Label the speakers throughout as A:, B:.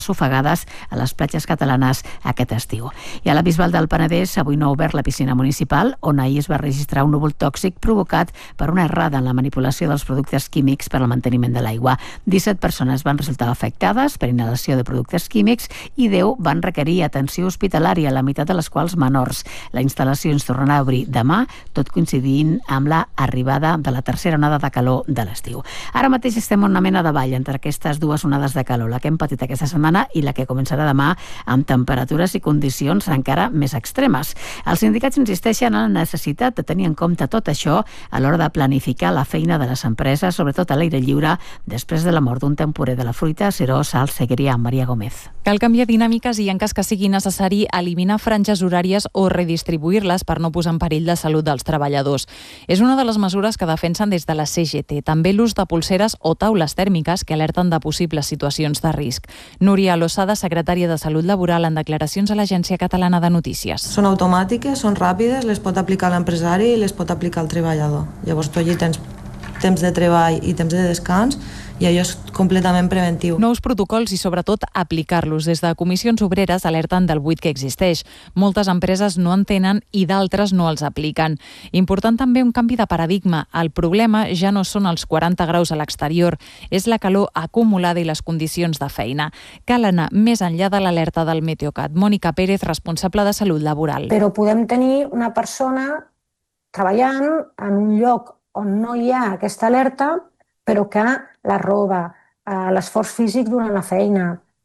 A: sofegades a les platges catalanes aquest estiu. I a la Bisbal del Penedès avui no ha obert la piscina municipal, on ahir es va registrar un núvol tòxic provocat per una errada en la manipulació dels productes químics per al manteniment de l'aigua. 17 persones van resultar afectades per inhalació de productes químics i 10 van requerir atenció hospitalària, la meitat de les quals menors. La instal·lació ens tornarà a obrir demà, tot coincidint amb la arribada de la tercera onada de calor de l'estiu. Ara mateix estem en una mena de ball entre aquestes dues onades de calor, la que hem patit aquesta setmana i la que començarà demà amb temperatures i condicions encara més extremes. Els sindicats insisteixen en la necessitat de tenir en compte tot això a l'hora de planificar la feina de les empreses, sobretot a l'aire lliure, després de la mort d'un temporer de la fruita, Seró, Sal, Segrià, Maria Gómez.
B: Cal canviar dinàmiques i, en cas que sigui necessari, eliminar franges horàries o redistribuir-les per no posar en perill la salut dels treballadors. És una de les mesures que defensen des de la CGT. També l'ús de pulseres o taules tèrmiques que alerten de possibles situacions de risc. Núria Losada, secretària de Salut Laboral, en declaracions a l'Agència Catalana de Notícies.
C: Són automàtiques, són ràpides, les pot aplicar l'empresari i les pot aplicar el treballador. Llavors tu allí tens temps de treball i temps de descans i allò és completament preventiu.
B: Nous protocols i, sobretot, aplicar-los. Des de comissions obreres alerten del buit que existeix. Moltes empreses no en tenen i d'altres no els apliquen. Important també un canvi de paradigma. El problema ja no són els 40 graus a l'exterior, és la calor acumulada i les condicions de feina. Cal anar més enllà de l'alerta del Meteocat. Mònica Pérez, responsable de Salut Laboral.
D: Però podem tenir una persona treballant en un lloc on no hi ha aquesta alerta, però que la roba, l'esforç físic durant la feina,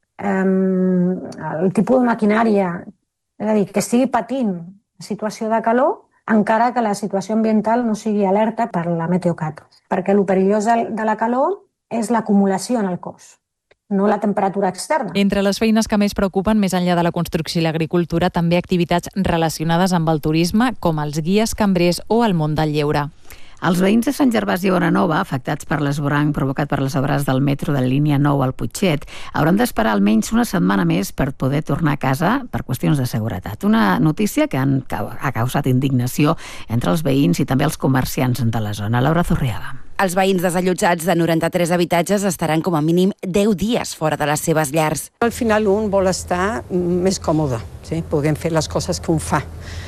D: el tipus de maquinària, és a dir, que estigui patint la situació de calor, encara que la situació ambiental no sigui alerta per la Meteocat. Perquè el perillós de la calor és l'acumulació en el cos, no la temperatura externa.
B: Entre les feines que més preocupen, més enllà de la construcció i l'agricultura, també activitats relacionades amb el turisme, com els guies cambrers o el món del lleure.
A: Els veïns de Sant Gervasi i Bonanova, afectats per l'esvoranc provocat per les obres del metro de la línia 9 al Putxet, hauran d'esperar almenys una setmana més per poder tornar a casa per qüestions de seguretat. Una notícia que ha causat indignació entre els veïns i també els comerciants de la zona. Laura Zorriaga.
E: Els veïns desallotjats de 93 habitatges estaran com a mínim 10 dies fora de les seves llars.
F: Al final un vol estar més còmode, sí? Podem fer les coses que un fa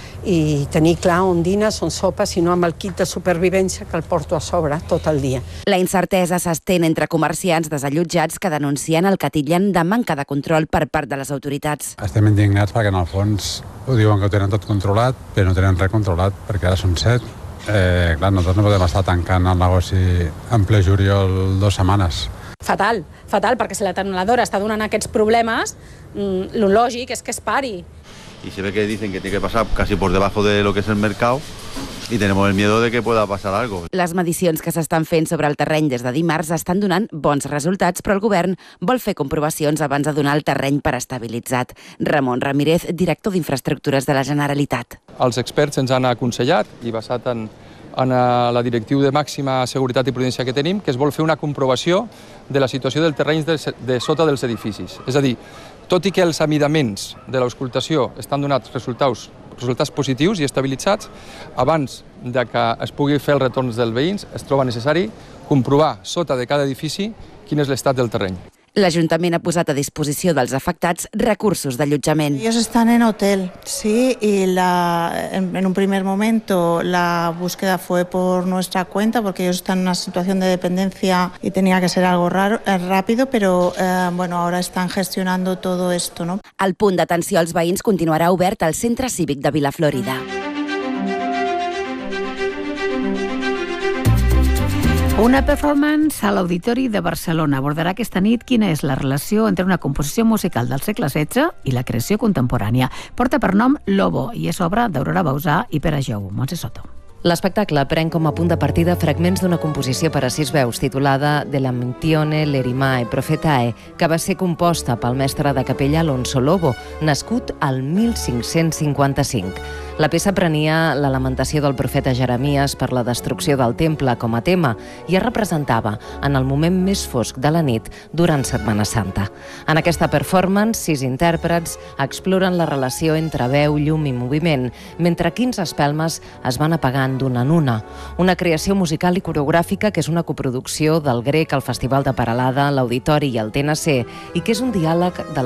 F: i tenir clar on dines, on sopes, i no amb el kit de supervivència que el porto a sobre tot el dia.
E: La incertesa s'estén entre comerciants desallotjats que denuncien el que titllen de manca de control per part de les autoritats.
G: Estem indignats perquè en el fons ho diuen que ho tenen tot controlat, però no tenen res controlat perquè ara són 7. Clar, nosaltres no podem estar tancant el negoci en ple juliol 2 setmanes.
H: Fatal, perquè si la tuneladora està donant aquests problemes, lo lògic és que es pari.
I: Y se ve que dicen que tiene que pasar casi por debajo de lo que es el mercado y tenemos el miedo de que pueda pasar algo.
E: Les medicions que s'estan fent sobre el terreny des de dimarts estan donant bons resultats, però el govern vol fer comprovacions abans de donar el terreny per estabilitzat. Ramon Ramírez, director d'Infraestructures de la Generalitat.
J: Els experts ens han aconsellat, i basat en la directriu de màxima seguretat i prudència que tenim, que es vol fer una comprovació de la situació del terreny de sota dels edificis. És a dir, tot i que els amidaments de l'auscultació estan donats resultats positius i estabilitzats, abans de que es pugui fer els retorns dels veïns, es troba necessari comprovar sota de cada edifici quin és l'estat del terreny.
E: L'Ajuntament ha posat a disposició dels afectats recursos d'allotjament.
K: Ellos están en hotel, sí, y en un primer momento la búsqueda fue por nuestra cuenta porque ellos están en una situación de dependencia y tenía que ser algo rápido, pero ahora están gestionando todo esto, ¿no?
E: El punt d'atenció als veïns continuarà obert al Centre Cívic de Vilaflorida.
A: Una performance a l'Auditori de Barcelona abordarà aquesta nit quina és la relació entre una composició musical del segle XVI i la creació contemporània. Porta per nom Lobo i és obra d'Aurora Bausà i Pere Jou. Montse Soto.
L: L'espectacle pren com a punt de partida fragments d'una composició per a 6 veus titulada De Lamentione l'Erimae Prophetae, que va ser composta pel mestre de capella Alonso Lobo, nascut al 1555. La peça prenia la lamentació del profeta Jeremies per la destrucció del temple com a tema i es representava en el moment més fosc de la nit durant Setmana Santa. En aquesta performance, 6 intèrprets exploren la relació entre veu, llum i moviment, mentre 15 espelmes es van apagant d'una en una. Una creació musical i coreogràfica que és una coproducció del Grec, el Festival de Peralada, l'Auditori i el TNC i que és un diàleg de